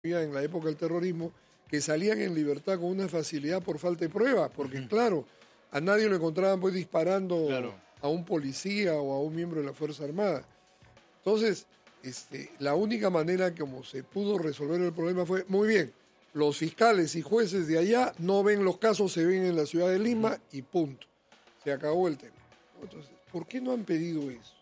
en la época del terrorismo, que salían en libertad con una facilidad por falta de pruebas, porque claro, a nadie lo encontraban pues disparando a un policía o a un miembro de la Fuerza Armada. Entonces, la única manera como se pudo resolver el problema fue, muy bien, los fiscales y jueces de allá no ven los casos, se ven en la ciudad de Lima y punto. Se acabó el tema. Entonces, ¿por qué no han pedido eso?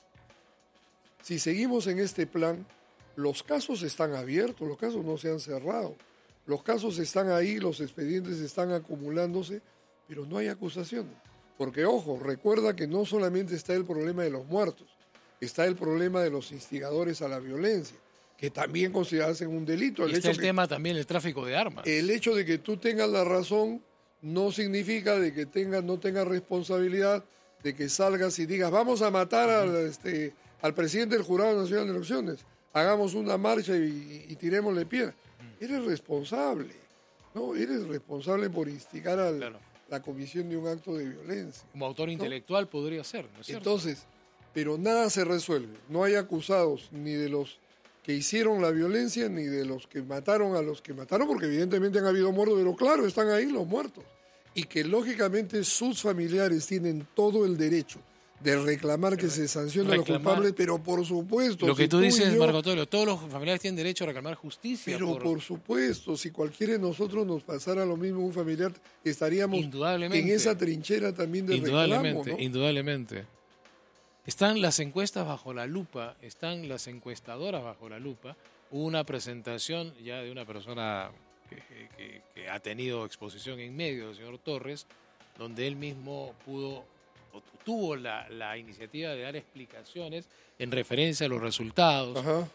Si seguimos en este plan, los casos están abiertos, los casos no se han cerrado. Los casos están ahí, los expedientes están acumulándose, pero no hay acusaciones. Porque, ojo, recuerda que no solamente está el problema de los muertos, está el problema de los instigadores a la violencia, que también considerasen un delito. Está el tema también del tráfico de armas. El hecho de que tú tengas la razón no significa de que no tengas responsabilidad, de que salgas y digas, vamos a matar al presidente del Jurado Nacional de Elecciones, hagamos una marcha y tirémosle piedra. Eres responsable, ¿no? Eres responsable por instigar a la comisión de un acto de violencia. Como autor intelectual podría ser, ¿no es cierto? Entonces, pero nada se resuelve. No hay acusados ni de los que hicieron la violencia ni de los que mataron a los que mataron, porque evidentemente han habido muertos, pero claro, están ahí los muertos. Y que lógicamente sus familiares tienen todo el derecho de reclamar que se sancionen a los culpables, pero por supuesto... Lo que tú dices, Marco Tulio, todos los familiares tienen derecho a reclamar justicia. Pero por supuesto, si cualquiera de nosotros nos pasara lo mismo a un familiar, estaríamos en esa trinchera también de reclamo, ¿no? Indudablemente. Están las encuestas bajo la lupa, están las encuestadoras bajo la lupa. Hubo una presentación ya de una persona que ha tenido exposición en medios, el señor Torres, donde él mismo tuvo la iniciativa de dar explicaciones en referencia a los resultados,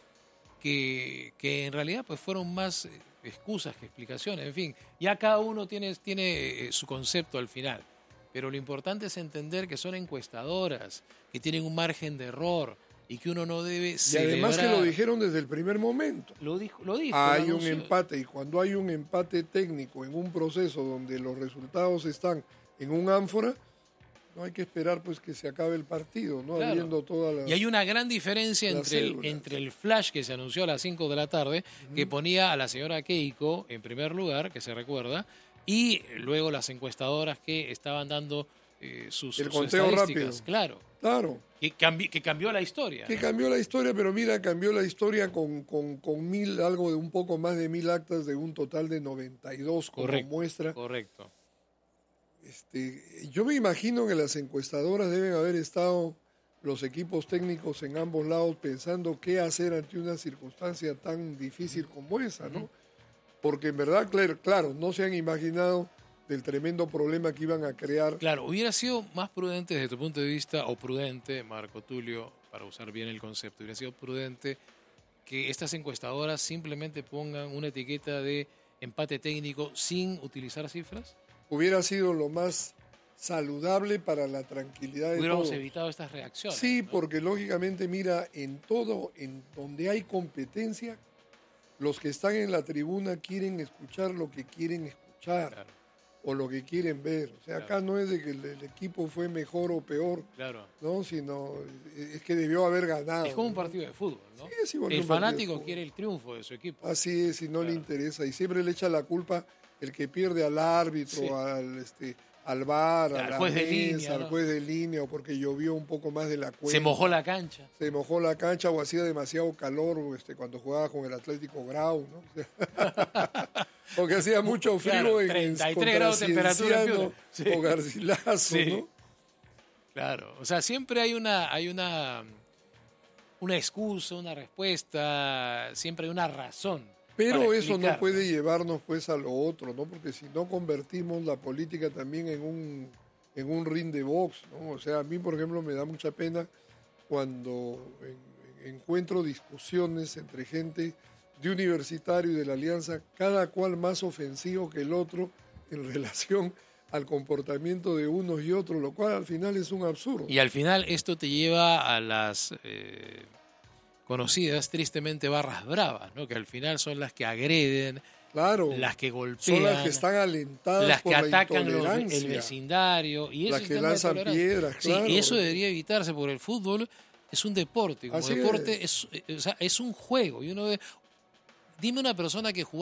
que en realidad pues fueron más excusas que explicaciones. En fin, ya cada uno tiene su concepto al final, pero lo importante es entender que son encuestadoras, que tienen un margen de error y que uno no debe celebrar. Y además que lo dijeron desde el primer momento. Lo dijo. Hay un empate, y cuando hay un empate técnico en un proceso donde los resultados están en un ánfora, no hay que esperar pues que se acabe el partido, ¿no? Claro. Habiendo todas las... Y hay una gran diferencia entre el flash que se anunció a las 5 de la tarde, que ponía a la señora Keiko en primer lugar, que se recuerda, y luego las encuestadoras que estaban dando sus conteo estadísticas. Rápido. Claro. Que cambió la historia. Que cambió la historia, pero mira, cambió la historia con algo de un poco más de 1000 actas de un total de 92 como muestra. Correcto. Yo me imagino que las encuestadoras deben haber estado los equipos técnicos en ambos lados pensando qué hacer ante una circunstancia tan difícil como esa, ¿no? Porque en verdad, claro, no se han imaginado del tremendo problema que iban a crear. Claro, hubiera sido más prudente desde tu punto de vista, o prudente, Marco Tulio, para usar bien el concepto, hubiera sido prudente que estas encuestadoras simplemente pongan una etiqueta de empate técnico sin utilizar cifras. Hubiera sido lo más saludable para la tranquilidad de todos. Hubiéramos evitado estas reacciones. Sí, ¿no? porque lógicamente, mira, en donde hay competencia, los que están en la tribuna quieren escuchar lo que quieren escuchar. Claro. O lo que quieren ver. O sea, acá no es de que el equipo fue mejor o peor, ¿no? Sino es que debió haber ganado. Es como un partido de fútbol, ¿no? Sí, es igual el fanático quiere el triunfo de su equipo. Así es, y no le interesa. Y siempre le echa la culpa el que pierde al árbitro, al VAR, al juez de línea, al juez de línea, o porque llovió un poco más de la cuenta. Se mojó la cancha. Se mojó la cancha o hacía demasiado calor cuando jugaba con el Atlético Grau, ¿no? Porque hacía mucho frío en 33 grados de temperatura o Garcilaso, ¿no? Claro, o sea, siempre hay una excusa, una respuesta, siempre hay una razón. Pero eso no puede llevarnos pues a lo otro, ¿no? Porque si no convertimos la política también en un ring de box, ¿no? O sea, a mí, por ejemplo, me da mucha pena cuando encuentro discusiones entre gente de Universitario y de la Alianza, cada cual más ofensivo que el otro en relación al comportamiento de unos y otros, lo cual al final es un absurdo. Y al final esto te lleva a las conocidas, tristemente, barras bravas, ¿no? Que al final son las que agreden, las que golpean, son las que están alentadas las que por atacan el vecindario, y las que lanzan piedras, claro. Sí, eso debería evitarse, porque el fútbol es un deporte, como deporte es un juego, y uno Dime una persona que jugaba